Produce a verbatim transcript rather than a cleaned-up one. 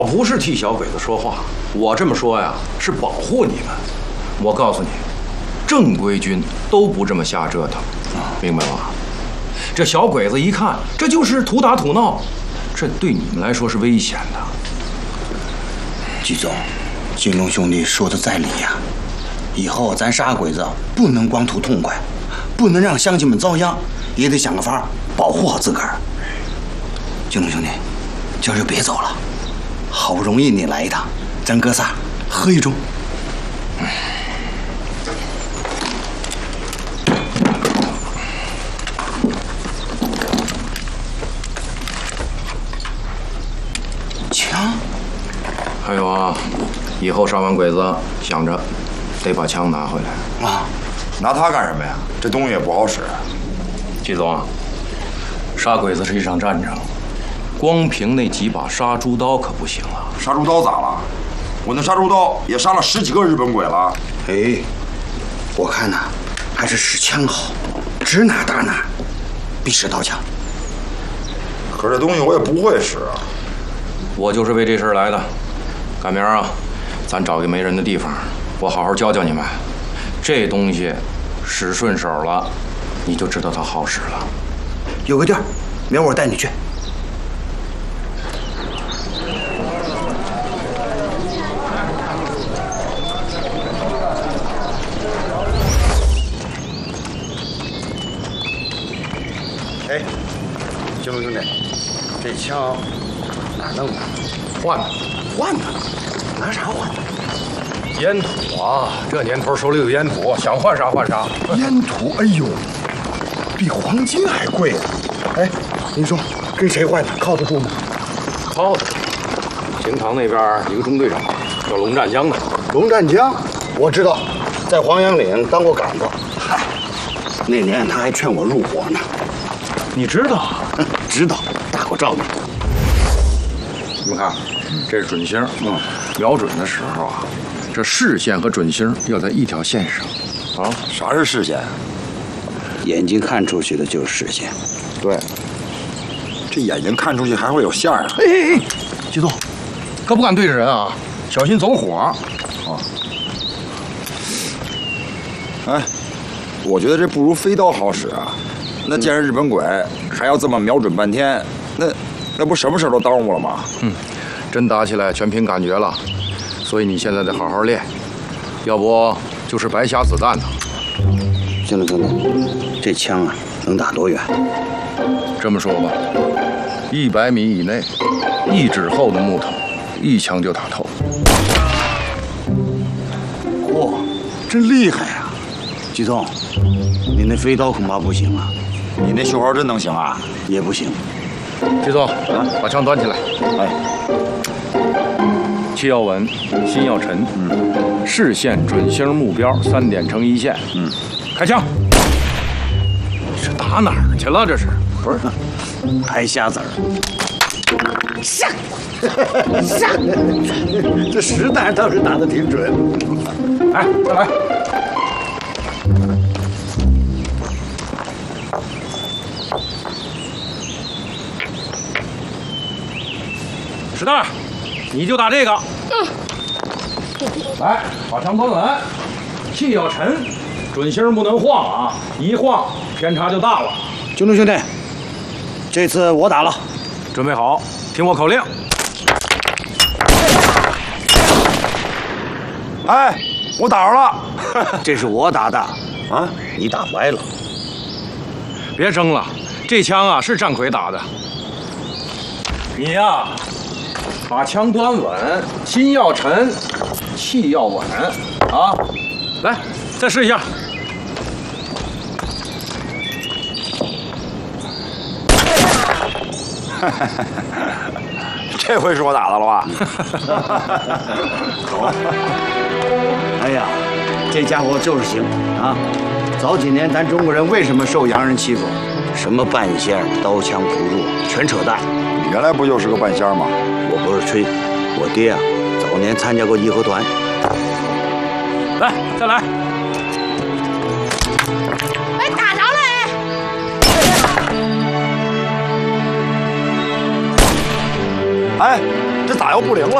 我不是替小鬼子说话，我这么说呀，是保护你们。我告诉你，正规军都不这么瞎折腾，明白吗？这小鬼子一看，这就是图打图闹，这对你们来说是危险的。 季总，金龙兄弟说的在理呀。以后咱杀鬼子不能光图痛快，不能让乡亲们遭殃，也得想个法保护好自个儿。金龙兄弟，今儿就别走了，好不容易你来一趟，咱哥仨喝一盅。枪？ 还有啊，以后杀完鬼子，想着得把枪拿回来啊！拿它干什么呀？这东西也不好使。 季总，杀鬼子是一场战争，光凭那几把杀猪刀可不行啊！ 杀猪刀咋了？我那杀猪刀也杀了十几个日本鬼了。 哎，我看呐，还是使枪好，指哪打哪，比使刀强。 可是这东西我也不会使啊。 我就是为这事儿来的。赶明儿啊，咱找个没人的地方，我好好教教你们。这东西使顺手了，你就知道它好使了。 有个地儿，明儿我带你去。哎，金龙兄弟，这枪哪弄的？ 换的， 换的？拿啥换的？ 烟土啊，这年头手里有烟土，想换啥换啥。 烟土，哎呦，比黄金还贵。哎，您说跟谁换的？靠得住吗？ 靠得住。平塘那边一个中队长叫龙占江的。 龙占江，我知道，在黄杨岭当过岗子。嗨，那年他还劝我入伙呢。 你知道？ 知道，打过照面。 你们看，这是准星。嗯，瞄准的时候啊，这视线和准星要在一条线上。啊， 啥是视线？ 眼睛看出去的就是视线。 对，这眼睛看出去还会有线啊！ 哎哎哎，季总，可不敢对着人啊，小心走火。啊， 哎，我觉得这不如飞刀好使啊。那见着日本鬼还要这么瞄准半天，那那不什么事都耽误了吗？ 嗯，真打起来全凭感觉了，所以你现在得好好练，要不就是白瞎子弹呢。 行了，兄弟，这枪啊能打多远？ 这么说吧，一百米以内，一指厚的木头，一枪就打透。 嚯，真厉害啊！季总，你那飞刀恐怕不行啊。 你那绣花针能行啊？ 也不行。 季总，把枪端起来。 哎， 气要稳，心要沉。嗯，视线准星目标三点成一线。嗯，开枪。这打哪儿去了？这是？ 不是，挨瞎子儿。上，上！这实弹倒是打得挺准。 哎，再来。实弹，你就打这个。嗯。来，把枪端稳，气要沉，准星不能晃啊！一晃偏差就大了。 军中兄弟，这次我打了， 准备好，听我口令。 哎，我打着了。 这是我打的啊，你打歪了。 别争了，这枪啊是战魁打的。你呀、啊。把枪端稳，心要沉，气要稳啊！来，再试一下。 这回是我打的了吧？ 好。哎呀，这家伙就是行啊！早几年咱中国人为什么受洋人欺负？什么半仙、刀枪不入，全扯淡。 你原来不就是个半仙吗？ 我不是吹，我爹啊，早年参加过义和团。 来，再来。 哎，打着了哎，这咋又不灵了？